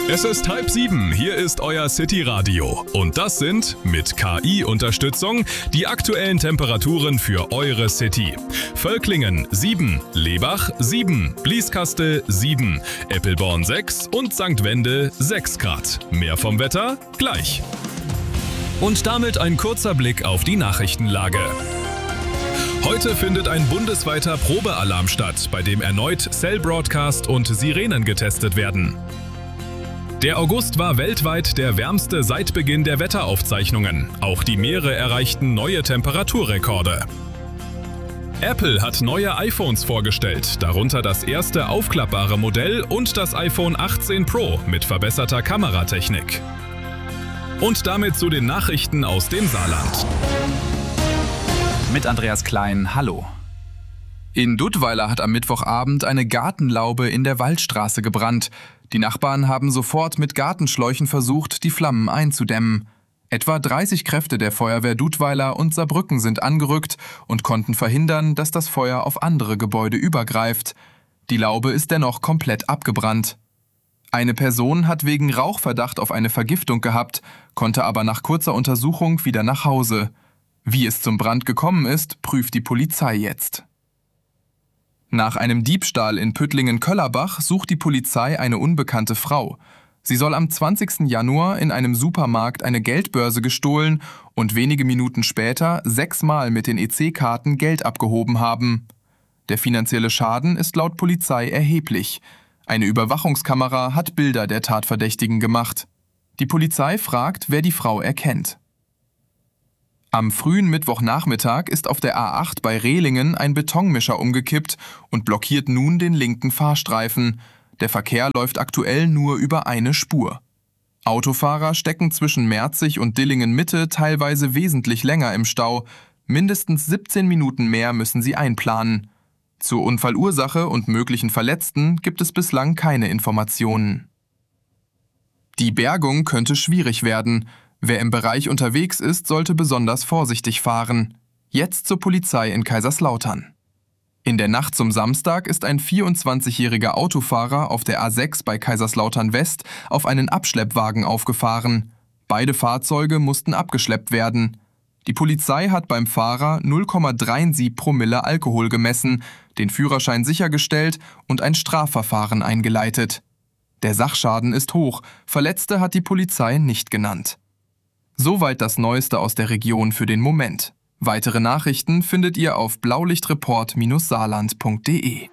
Es ist 6:30, hier ist euer City Radio. Und das sind, mit KI-Unterstützung, die aktuellen Temperaturen für eure City. Völklingen 7, Lebach 7, Blieskastel 7, Eppelborn 6 und St. Wende 6 Grad. Mehr vom Wetter gleich. Und damit ein kurzer Blick auf die Nachrichtenlage. Heute findet ein bundesweiter Probealarm statt, bei dem erneut Cell Broadcast und Sirenen getestet werden. Der August war weltweit der wärmste seit Beginn der Wetteraufzeichnungen. Auch die Meere erreichten neue Temperaturrekorde. Apple hat neue iPhones vorgestellt, darunter das erste aufklappbare Modell und das iPhone 18 Pro mit verbesserter Kameratechnik. Und damit zu den Nachrichten aus dem Saarland. Mit Andreas Klein, hallo. In Duttweiler hat am Mittwochabend eine Gartenlaube in der Waldstraße gebrannt. Die Nachbarn haben sofort mit Gartenschläuchen versucht, die Flammen einzudämmen. Etwa 30 Kräfte der Feuerwehr Duttweiler und Saarbrücken sind angerückt und konnten verhindern, dass das Feuer auf andere Gebäude übergreift. Die Laube ist dennoch komplett abgebrannt. Eine Person hat wegen Rauchverdacht auf eine Vergiftung gehabt, konnte aber nach kurzer Untersuchung wieder nach Hause. Wie es zum Brand gekommen ist, prüft die Polizei jetzt. Nach einem Diebstahl in Püttlingen-Köllerbach sucht die Polizei eine unbekannte Frau. Sie soll am 20. Januar in einem Supermarkt eine Geldbörse gestohlen und wenige Minuten später 6-mal mit den EC-Karten Geld abgehoben haben. Der finanzielle Schaden ist laut Polizei erheblich. Eine Überwachungskamera hat Bilder der Tatverdächtigen gemacht. Die Polizei fragt, wer die Frau erkennt. Am frühen Mittwochnachmittag ist auf der A8 bei Rehlingen ein Betonmischer umgekippt und blockiert nun den linken Fahrstreifen. Der Verkehr läuft aktuell nur über eine Spur. Autofahrer stecken zwischen Merzig und Dillingen-Mitte teilweise wesentlich länger im Stau. Mindestens 17 Minuten mehr müssen sie einplanen. Zur Unfallursache und möglichen Verletzten gibt es bislang keine Informationen. Die Bergung könnte schwierig werden. Wer im Bereich unterwegs ist, sollte besonders vorsichtig fahren. Jetzt zur Polizei in Kaiserslautern. In der Nacht zum Samstag ist ein 24-jähriger Autofahrer auf der A6 bei Kaiserslautern West auf einen Abschleppwagen aufgefahren. Beide Fahrzeuge mussten abgeschleppt werden. Die Polizei hat beim Fahrer 0,37 Promille Alkohol gemessen, den Führerschein sichergestellt und ein Strafverfahren eingeleitet. Der Sachschaden ist hoch, Verletzte hat die Polizei nicht genannt. Soweit das Neueste aus der Region für den Moment. Weitere Nachrichten findet ihr auf blaulichtreport-saarland.de.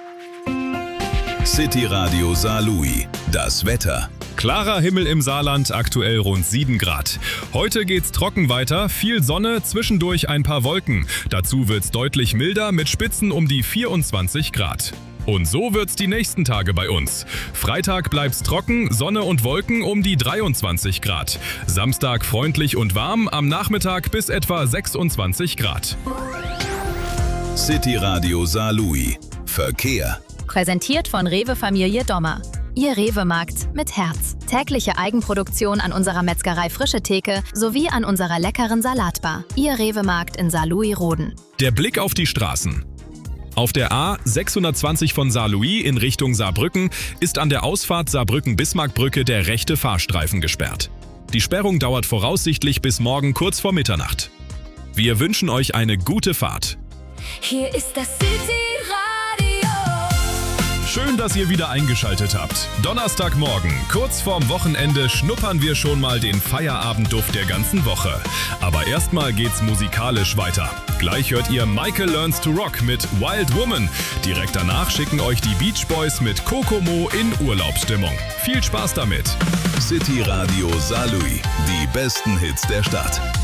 City Radio Saarlouis. Das Wetter. Klarer Himmel im Saarland, aktuell rund 7 Grad. Heute geht's trocken weiter, viel Sonne, zwischendurch ein paar Wolken. Dazu wird's deutlich milder mit Spitzen um die 24 Grad. Und so wird's die nächsten Tage bei uns. Freitag bleibt's trocken, Sonne und Wolken um die 23 Grad. Samstag freundlich und warm, am Nachmittag bis etwa 26 Grad. City Radio Saarlouis. Verkehr. Präsentiert von Rewe Familie Dommer. Ihr Rewe-Markt mit Herz. Tägliche Eigenproduktion an unserer Metzgerei Frische Theke sowie an unserer leckeren Salatbar. Ihr Rewe-Markt in Saarlouis-Roden. Der Blick auf die Straßen. Auf der A620 von Saarlouis in Richtung Saarbrücken ist an der Ausfahrt Saarbrücken-Bismarckbrücke der rechte Fahrstreifen gesperrt. Die Sperrung dauert voraussichtlich bis morgen kurz vor Mitternacht. Wir wünschen euch eine gute Fahrt. Hier ist das City Radio. Schön, dass ihr wieder eingeschaltet habt. Donnerstagmorgen, kurz vorm Wochenende, schnuppern wir schon mal den Feierabendduft der ganzen Woche. Aber erstmal geht's musikalisch weiter. Gleich hört ihr Michael Learns to Rock mit Wild Woman. Direkt danach schicken euch die Beach Boys mit Kokomo in Urlaubsstimmung. Viel Spaß damit. City Radio Saarlouis. Die besten Hits der Stadt.